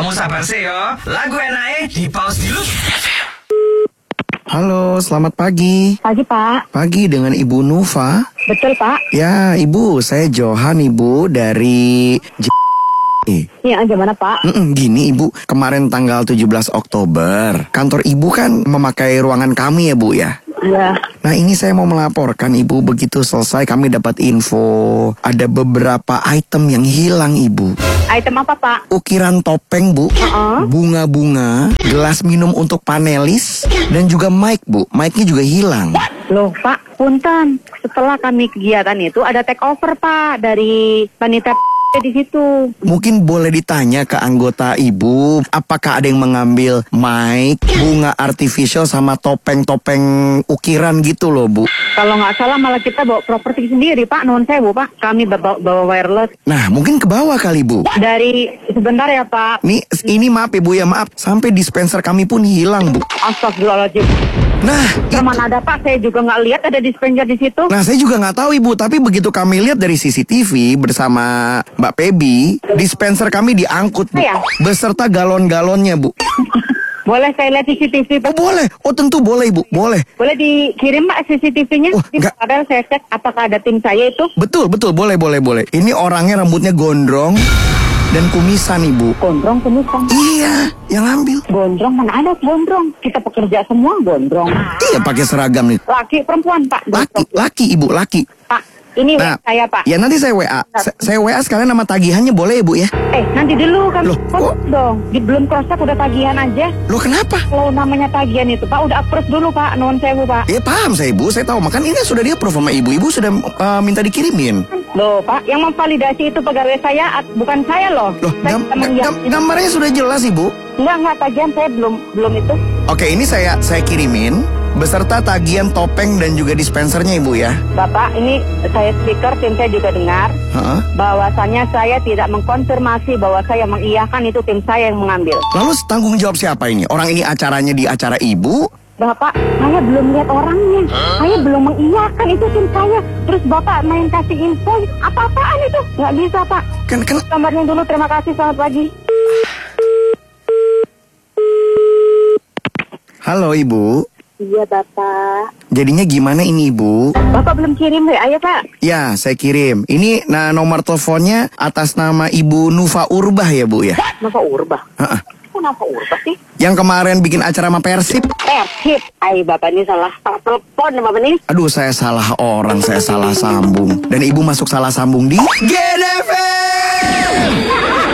Kamu sabar sih yo. Lagu enaknya di pause dulu. Halo, selamat pagi. Pagi, Pak. Pagi dengan Ibu Nufa. Betul, Pak. Ya, Ibu, saya Johan, Ibu, dari Iya, gimana, Pak? Gini, Ibu, kemarin tanggal 17 Oktober, kantor Ibu kan memakai ruangan kami ya, Bu, ya? Iya. Nah, ini saya mau melaporkan, Ibu, begitu selesai kami dapat info ada beberapa item yang hilang, Ibu. Item apa, Pak? Ukiran topeng, Bu, bunga-bunga, gelas minum untuk panelis, dan juga mic, Bu. Mic-nya juga hilang. Loh, Pak, punten. Setelah kami kegiatan itu ada take over, Pak, dari panitia di situ. Mungkin boleh ditanya ke anggota Ibu, apakah ada yang mengambil mic, bunga artificial, sama topeng-topeng ukiran gitu loh, Bu? Kalau nggak salah malah kita bawa properti sendiri, Pak. Nuhun sewu, Pak. Kami bawa wireless. Nah, mungkin ke bawah kali, Bu. Dari sebentar ya, Pak. Ini maaf Ibu ya, maaf. Sampai dispenser kami pun hilang, Bu. Astagfirullahaladzim. Nah, Mana ada, Pak? Saya juga nggak lihat ada dispenser di situ. Nah, saya juga nggak tahu, Ibu. Tapi begitu kami lihat dari CCTV bersama Mbak Pebi, dispenser kami diangkut, Bu. Ya? Beserta galon-galonnya, Bu. Boleh saya lihat CCTV, Oh, Pak? boleh. Oh, tentu boleh, Ibu. Boleh. Boleh dikirim, Pak, CCTV-nya? Wah, nggak. Padahal saya cek apakah ada tim saya itu. Betul. Boleh. Ini orangnya rambutnya gondrong dan kumisan, Ibu. Gondrong kumisan. Iya, yang ambil. Gondrong, mana ada gondrong? Kita pekerja semua gondrong. Iya, pakai seragam nih. Laki, perempuan, Pak. Laki, Ibu, laki. Pak, ini Nah, saya, Pak. ya nanti saya WA. Saya WA sekalian nama tagihannya, boleh ya, Bu, ya? Nanti dulu kan. Loh, kok? Dong. Belum cross-check udah tagihan aja. Loh, kenapa? Kalau namanya tagihan itu, Pak, udah approve dulu, Pak. Nuhun sewu, Pak. Ya paham saya, Ibu. Saya tahu. Makan ini sudah dia approve sama Ibu. Ibu sudah minta dikirimin. Loh, Pak, yang memvalidasi itu pegawai saya, bukan saya loh. Loh, Saya gambarnya sudah jelas, Ibu. Enggak, tagihan saya belum itu. Oke, ini saya kirimin beserta tagihan topeng dan juga dispensernya, Ibu, ya. Bapak, ini saya speaker, tim saya juga dengar. Bahwasannya saya tidak mengkonfirmasi bahwa saya mengiyakan itu tim saya yang mengambil. Lalu tanggung jawab siapa ini? Orang ini acaranya di acara Ibu. Bapak, saya belum lihat orangnya. Saya belum mengiyakan itu tim saya. Terus Bapak main kasih info, apa-apaan itu? Nggak bisa, Pak. Kan Gambarnya dulu, terima kasih, selamat pagi. Halo, Ibu. Iya, Bapak. Jadinya gimana ini, Ibu? Bapak belum kirim WA ya, Pak? Ya, saya kirim. Ini nomor teleponnya atas nama Ibu Nufa Urbah ya, Bu, ya? Nufa Urbah? Kok Nufa Urbah sih? Yang kemarin bikin acara sama Persib. Persib? Bapak ini salah telepon, Bapak ini. Aduh, saya salah orang, saya salah sambung. Dan Ibu masuk salah sambung di GDFM!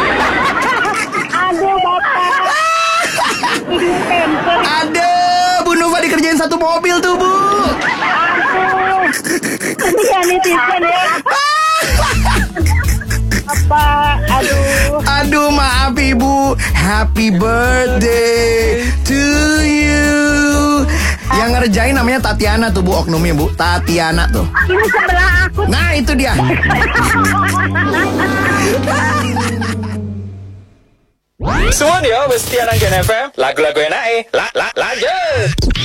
Aduh, Bapak. Ini pemper. Aduh, Bu Nufa dikerjain satu mobil tuh, Bu. Aduh. Kesian netizen ya. Apa? Aduh, maaf Ibu. Happy birthday to you. Yang ngerjain namanya Tatiana tuh, Bu, oknumnya, Bu. Tatiana tuh. Ini sebelah aku. Nah, itu dia. Semua dia, Bestiaran Gen FM. Lagu-lagu enaknya. Lanjut.